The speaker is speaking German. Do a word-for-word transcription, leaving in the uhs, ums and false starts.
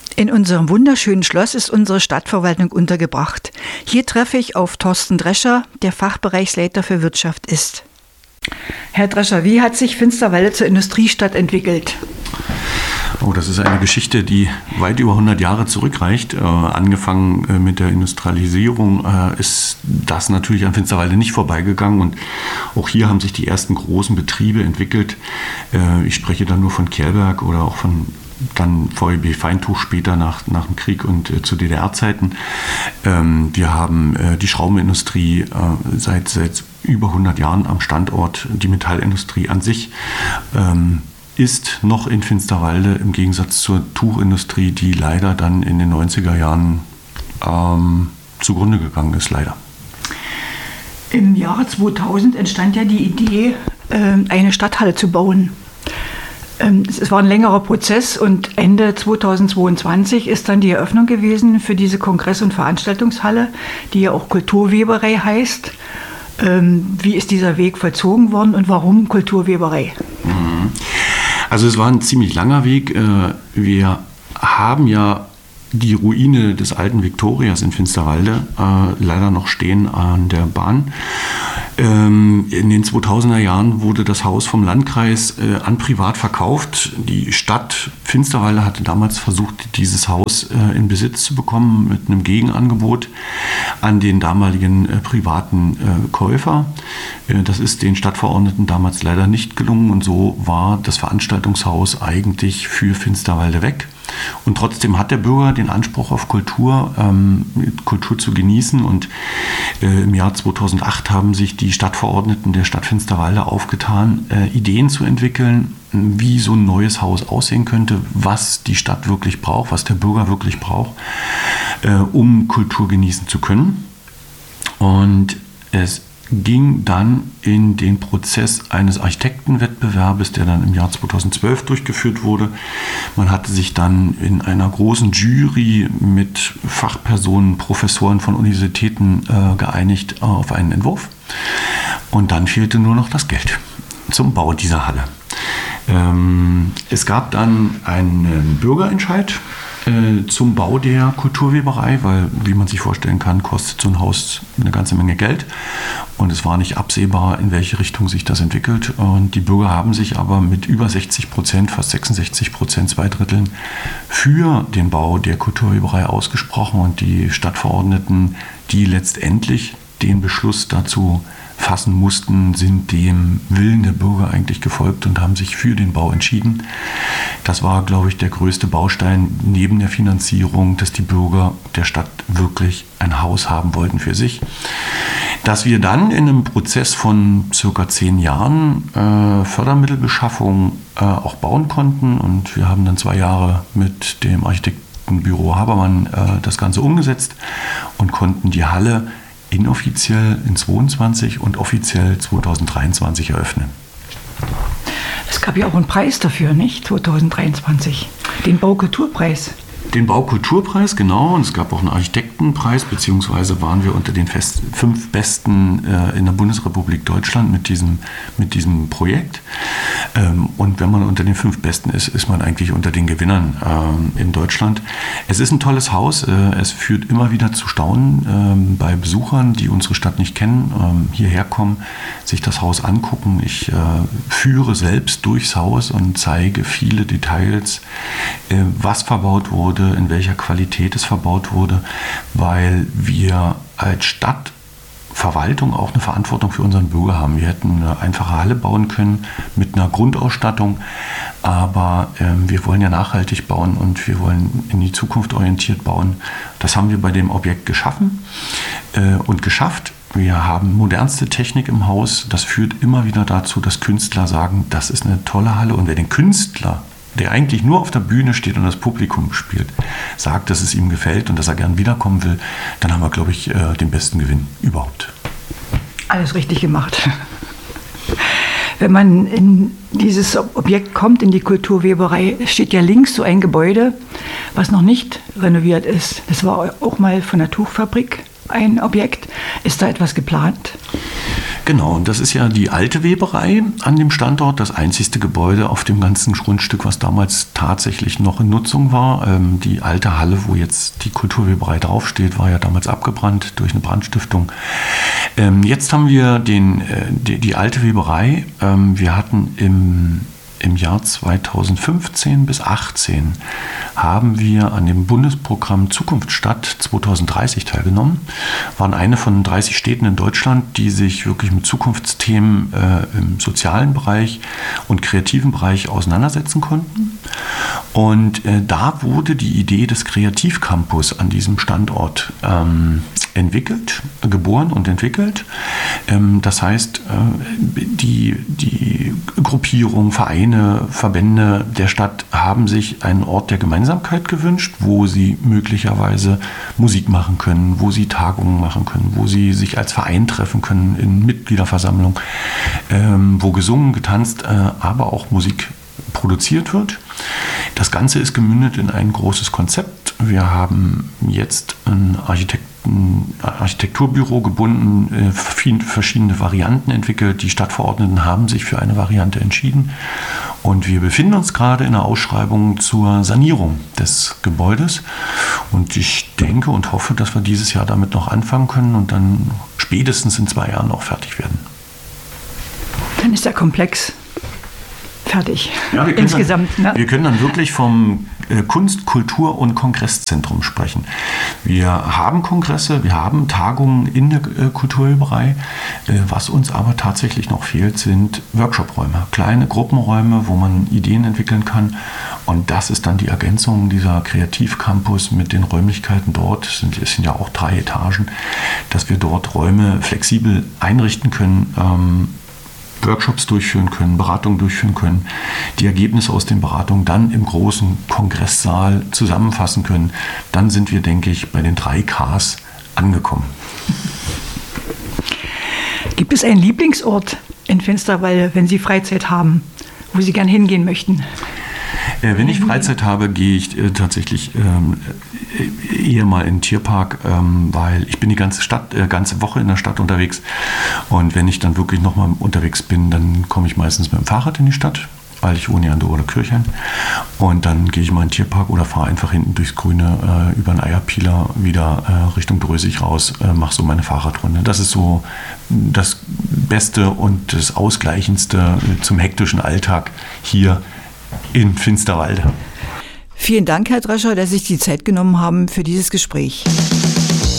In unserem wunderschönen Schloss ist unsere Stadtverwaltung untergebracht. Hier treffe ich auf Thorsten Drescher, der Fachbereichsleiter für Wirtschaft ist. Herr Drescher, wie hat sich Finsterwalde zur Industriestadt entwickelt? Oh, das ist eine Geschichte, die weit über hundert Jahre zurückreicht. Äh, angefangen äh, mit der Industrialisierung äh, ist das natürlich an Finsterwalde nicht vorbeigegangen. Und auch hier haben sich die ersten großen Betriebe entwickelt. Äh, ich spreche dann nur von Kehrberg oder auch von dann V E B Feintuch später nach, nach dem Krieg und äh, zu D D R-Zeiten. Ähm, wir haben äh, die Schraubenindustrie äh, seit, seit über hundert Jahren am Standort. Die Metallindustrie an sich ähm, ist noch in Finsterwalde im Gegensatz zur Tuchindustrie, die leider dann in den neunziger Jahren ähm, zugrunde gegangen ist, leider. Im Jahre zweitausend entstand ja die Idee, eine Stadthalle zu bauen. Es war ein längerer Prozess und Ende zweitausendzweiundzwanzig ist dann die Eröffnung gewesen für diese Kongress- und Veranstaltungshalle, die ja auch Kulturweberei heißt. Wie ist dieser Weg vollzogen worden und warum Kulturweberei? Also es war ein ziemlich langer Weg. Wir haben ja die Ruine des alten Viktorias in Finsterwalde leider noch stehen an der Bahn. In den zweitausender Jahren wurde das Haus vom Landkreis an Privat verkauft. Die Stadt Finsterwalde hatte damals versucht, dieses Haus in Besitz zu bekommen mit einem Gegenangebot an den damaligen privaten Käufer. Das ist den Stadtverordneten damals leider nicht gelungen und so war das Veranstaltungshaus eigentlich für Finsterwalde weg. Und trotzdem hat der Bürger den Anspruch auf Kultur, ähm, Kultur zu genießen. Und äh, im Jahr zweitausendacht haben sich die Stadtverordneten der Stadt Finsterwalde aufgetan, äh, Ideen zu entwickeln, wie so ein neues Haus aussehen könnte, was die Stadt wirklich braucht, was der Bürger wirklich braucht, äh, um Kultur genießen zu können. Und es ging dann in den Prozess eines Architektenwettbewerbes, der dann im Jahr zweitausendzwölf durchgeführt wurde. Man hatte sich dann in einer großen Jury mit Fachpersonen, Professoren von Universitäten äh, geeinigt auf einen Entwurf. Und dann fehlte nur noch das Geld zum Bau dieser Halle. Ähm, es gab dann einen Bürgerentscheid äh, zum Bau der Kulturweberei, weil, wie man sich vorstellen kann, kostet so ein Haus eine ganze Menge Geld. Und es war nicht absehbar, in welche Richtung sich das entwickelt. Und die Bürger haben sich aber mit über sechzig Prozent, fast sechsundsechzig Prozent, zwei Dritteln für den Bau der Kulturweberei ausgesprochen. Und die Stadtverordneten, die letztendlich den Beschluss dazu fassen mussten, sind dem Willen der Bürger eigentlich gefolgt und haben sich für den Bau entschieden. Das war, glaube ich, der größte Baustein neben der Finanzierung, dass die Bürger der Stadt wirklich ein Haus haben wollten für sich. Dass wir dann in einem Prozess von circa zehn Jahren äh, Fördermittelbeschaffung äh, auch bauen konnten und wir haben dann zwei Jahre mit dem Architektenbüro Habermann äh, das Ganze umgesetzt und konnten die Halle inoffiziell in zweiundzwanzig und offiziell zweitausenddreiundzwanzig eröffnen. Es gab ja auch einen Preis dafür, nicht? zweitausenddreiundzwanzig, den Baukulturpreis. Den Baukulturpreis, genau. Und es gab auch einen Architektenpreis, beziehungsweise waren wir unter den fest, fünf Besten äh, in der Bundesrepublik Deutschland mit diesem, mit diesem Projekt. Ähm, und wenn man unter den fünf Besten ist, ist man eigentlich unter den Gewinnern ähm, in Deutschland. Es ist ein tolles Haus. Äh, es führt immer wieder zu Staunen ähm, bei Besuchern, die unsere Stadt nicht kennen, ähm, hierher kommen, sich das Haus angucken. Ich äh, führe selbst durchs Haus und zeige viele Details, äh, was verbaut wurde, in welcher Qualität es verbaut wurde, weil wir als Stadtverwaltung auch eine Verantwortung für unseren Bürger haben. Wir hätten eine einfache Halle bauen können mit einer Grundausstattung, aber äh, wir wollen ja nachhaltig bauen und wir wollen in die Zukunft orientiert bauen. Das haben wir bei dem Objekt geschaffen äh, und geschafft. Wir haben modernste Technik im Haus. Das führt immer wieder dazu, dass Künstler sagen, das ist eine tolle Halle. Und wer den Künstler, der eigentlich nur auf der Bühne steht und das Publikum spielt, sagt, dass es ihm gefällt und dass er gern wiederkommen will, dann haben wir, glaube ich, den besten Gewinn überhaupt. Alles richtig gemacht. Wenn man in dieses Objekt kommt, in die Kulturweberei, steht ja links so ein Gebäude, was noch nicht renoviert ist. Das war auch mal von der Tuchfabrik ein Objekt. Ist da etwas geplant? Genau, und das ist ja die alte Weberei an dem Standort, das einzigste Gebäude auf dem ganzen Grundstück, was damals tatsächlich noch in Nutzung war. Ähm, die alte Halle, wo jetzt die Kulturweberei draufsteht, war ja damals abgebrannt durch eine Brandstiftung. Ähm, jetzt haben wir den, äh, die, die alte Weberei. Ähm, wir hatten im Im Jahr zweitausendfünfzehn bis achtzehn haben wir an dem Bundesprogramm Zukunftsstadt zweitausenddreißig teilgenommen. Waren eine von dreißig Städten in Deutschland, die sich wirklich mit Zukunftsthemen äh, im sozialen Bereich und kreativen Bereich auseinandersetzen konnten. Und äh, da wurde die Idee des Kreativcampus an diesem Standort ähm, entwickelt, geboren und entwickelt. Ähm, das heißt, äh, die, die Gruppierung, Vereine, Verbände der Stadt haben sich einen Ort der Gemeinsamkeit gewünscht, wo sie möglicherweise Musik machen können, wo sie Tagungen machen können, wo sie sich als Verein treffen können in Mitgliederversammlung, ähm, wo gesungen, getanzt, äh, aber auch Musik produziert wird. Das Ganze ist gemündet in ein großes Konzept. Wir haben jetzt ein Architekten, Architekturbüro gebunden, äh, verschiedene Varianten entwickelt. Die Stadtverordneten haben sich für eine Variante entschieden. Und wir befinden uns gerade in einer Ausschreibung zur Sanierung des Gebäudes. Und ich denke und hoffe, dass wir dieses Jahr damit noch anfangen können und dann spätestens in zwei Jahren auch fertig werden. Dann ist der Komplex fertig. Ja, wir können Insgesamt. Dann, ne? Wir können dann wirklich vom äh, Kunst-, Kultur- und Kongresszentrum sprechen. Wir haben Kongresse, wir haben Tagungen in der äh, Kulturweberei. Äh, was uns aber tatsächlich noch fehlt, sind Workshop-Räume. Kleine Gruppenräume, wo man Ideen entwickeln kann. Und das ist dann die Ergänzung dieser Kreativcampus mit den Räumlichkeiten dort. Es sind, es sind ja auch drei Etagen, dass wir dort Räume flexibel einrichten können, ähm, Workshops durchführen können, Beratungen durchführen können, die Ergebnisse aus den Beratungen dann im großen Kongresssaal zusammenfassen können. Dann sind wir, denke ich, bei den drei Ks angekommen. Gibt es einen Lieblingsort in Finsterwalde, wenn Sie Freizeit haben, wo Sie gern hingehen möchten? Äh, wenn ich Freizeit habe, gehe ich äh, tatsächlich ähm, eher mal in den Tierpark, ähm, weil ich bin die ganze Stadt, äh, ganze Woche in der Stadt unterwegs. Und wenn ich dann wirklich nochmal unterwegs bin, dann komme ich meistens mit dem Fahrrad in die Stadt, weil ich wohne ja in der Oberkirchheim. Und dann gehe ich mal in den Tierpark oder fahre einfach hinten durchs Grüne äh, über den Eierpieler wieder äh, Richtung Drösig raus, äh, mache so meine Fahrradrunde. Das ist so das Beste und das Ausgleichendste zum hektischen Alltag hier in Finsterwalde. Vielen Dank, Herr Drescher, dass Sie sich die Zeit genommen haben für dieses Gespräch.